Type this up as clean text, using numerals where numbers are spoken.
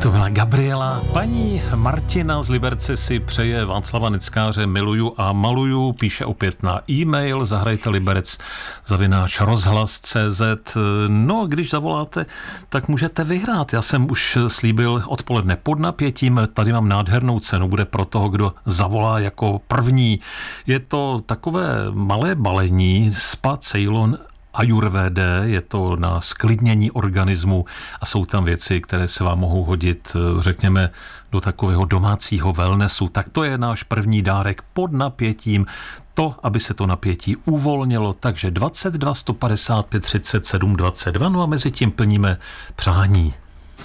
To byla Gabriela. Paní Martina z Liberce si přeje Václava Neckáře miluju a maluju, píše opět na e-mail zahrajte liberec@rozhlas.cz. No, když zavoláte, tak můžete vyhrát. Já jsem už slíbil odpoledne pod napětím, tady mám nádhernou cenu, bude pro toho, kdo zavolá jako první. Je to takové malé balení Spa Ceylon Ayurveda, je to na sklidnění organismu a jsou tam věci, které se vám mohou hodit, řekněme, do takového domácího wellnessu. Tak to je náš první dárek pod napětím, to, aby se to napětí uvolnilo, takže 22 155 37 22, no a mezi tím plníme přání.